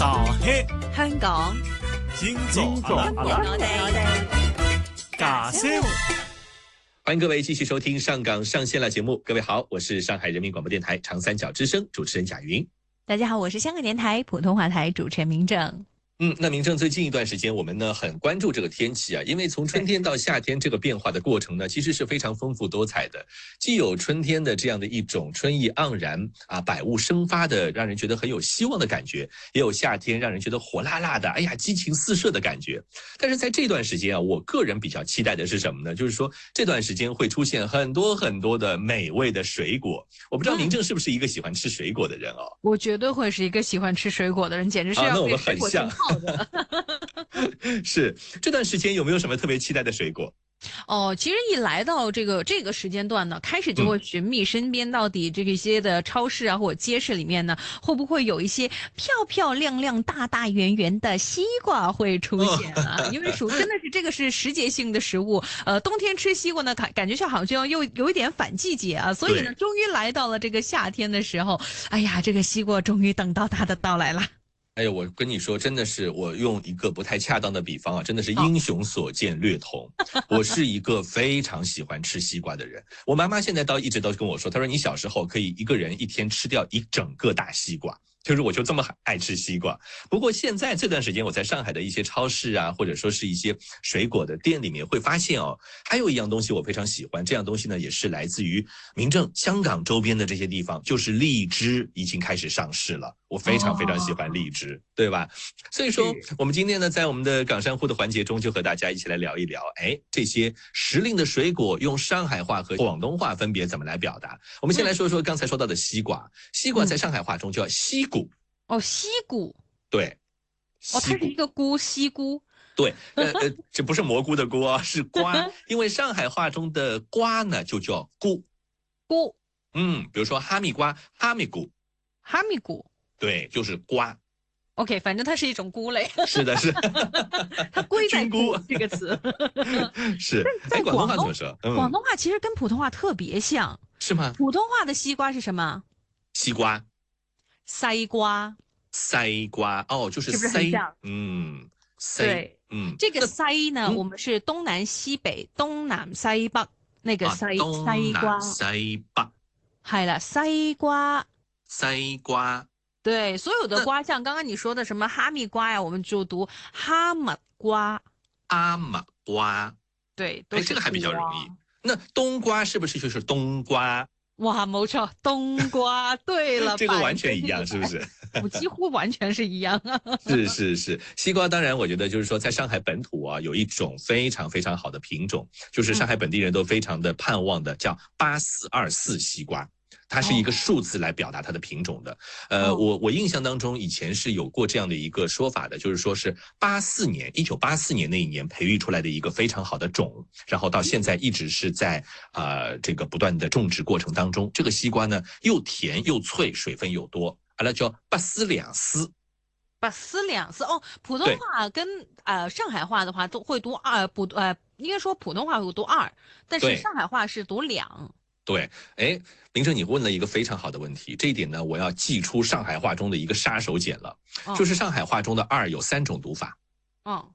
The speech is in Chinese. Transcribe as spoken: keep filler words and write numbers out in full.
上海、 香港、 今早阿拉我哋假三胡。 欢迎各位继续收听上港上线了节目。各位好，我是上海人民广播电台长三角之声主持人贾云。 大家好，我是香港电台普通话台主持人明正。 嗯，那明正最近一段时间，我们呢很关注这个天气啊，因为从春天到夏天这个变化的过程呢，其实是非常丰富多彩的。既有春天的这样的一种春意盎然啊，百物生发的，让人觉得很有希望的感觉，也有夏天让人觉得火辣辣的，哎呀，激情四射的感觉。但是在这段时间啊，我个人比较期待的是什么呢？就是说这段时间会出现很多很多的美味的水果。我不知道明正是不是一个喜欢吃水果的人哦？ 我绝对会是一个喜欢吃水果的人，简直是啊，那要我们被水果很像。 浸泡的。 是这段时间有没有什么特别期待的水果？ 哦，其实一来到这个这个时间段呢，开始就会寻觅身边到底这个一些的超市啊或者街市里面呢，会不会有一些漂漂亮亮、大大圆圆的西瓜会出现啊？哦、因为属真的是这个是时节性的食物，呃，冬天吃西瓜呢，感感觉上好像又有一点反季节啊，所以呢，终于来到了这个夏天的时候，哎呀，这个西瓜终于等到它的到来了。 哎呦，我跟你说，真的是我用一个不太恰当的比方啊，真的是英雄所见略同。我是一个非常喜欢吃西瓜的人，我妈妈现在倒一直都跟我说，她说你小时候可以一个人一天吃掉一整个大西瓜。就是我就这么爱吃西瓜，不过现在这段时间我在上海的一些超市啊，或者说是一些水果的店里面会发现哦，还有一样东西我非常喜欢，这样东西呢也是来自于明正香港周边的这些地方，就是荔枝已经开始上市了，我非常非常喜欢荔枝，哦、对吧？所以说我们今天呢，在我们的港商户的环节中，就和大家一起来聊一聊，哎，这些时令的水果用上海话和广东话分别怎么来表达？我们先来说说刚才说到的西瓜，西瓜在上海话中叫西谷。 哦，西谷， 对， 哦，它是一个菇，西菇， 对，呃呃，这不是蘑菇的菇啊，是瓜，因为上海话中的瓜呢就叫菇， 菇， 嗯，比如说哈密瓜，哈密菇， 哈密菇， 对，就是瓜。 OK， 反正它是一种菇类。 是的，是。 它归在菇这个词。 是。 在广东话怎么说？ 嗯、广东话其实跟普通话特别像。 是吗？ 普通话的西瓜是什么？ 西瓜。 西瓜。 西瓜哦，就是是不是很像？ 嗯， 对， 嗯， 这个西呢，嗯、我们是东南西北、东南西北那个西、啊、西瓜。 西北。 係啦，西瓜。 西瓜。 对，所有的瓜，像刚刚你说的什么哈密瓜呀，我们就读哈密瓜。 哈密瓜。 对，都是哎，这个还比较容易。那冬瓜是不是就是冬瓜？ 哇，冇錯，冬瓜。对了， 这个完全一样，是不是？ 我几乎完全是一样啊。 是是是，西瓜当然我觉得就是说在上海本土啊有一种非常非常好的品种，就是上海本地人都非常的盼望的，叫八四二四西瓜。它是一个数字来表达它的品种的，呃，我我印象当中以前是有过这样的一个说法的，就是说是八四年，一九八四年那一年培育出来的一个非常好的种，然后到现在一直是在呃这个不断的种植过程当中。这个西瓜呢又甜又脆，水分又多，完了叫八丝两丝。 八丝两丝哦，普通话跟呃上海话的话都会读二，不呃应该说普通话会读二，但是上海话是读两。 对，哎，明正，你问了一个非常好的问题，这一点呢，我要祭出上海话中的一个杀手锏了，哦、就是上海话中的二有三种读法。 嗯，